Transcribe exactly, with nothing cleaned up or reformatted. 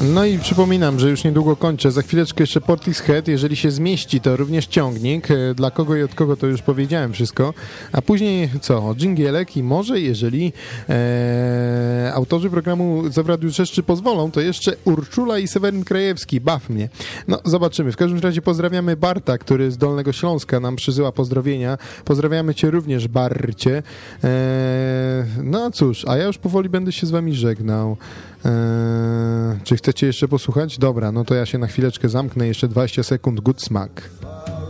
No i przypominam, że już niedługo kończę. Za chwileczkę jeszcze Portishead. Jeżeli się zmieści, to również ciągnik. Dla kogo i od kogo to już powiedziałem wszystko. A później co? Dżingielek i może, jeżeli e, autorzy programu Zawradiu Trzeszczy pozwolą, to jeszcze Urszula i Seweryn Krajewski. Baw mnie. No, zobaczymy. W każdym razie pozdrawiamy Barta, który z Dolnego Śląska nam przysyła pozdrowienia. Pozdrawiamy cię również, Barcie. E, no cóż, a ja już powoli będę się z wami żegnał. Eee, czy chcecie jeszcze posłuchać? Dobra, no to ja się na chwileczkę zamknę, jeszcze dwadzieścia sekund, good smack.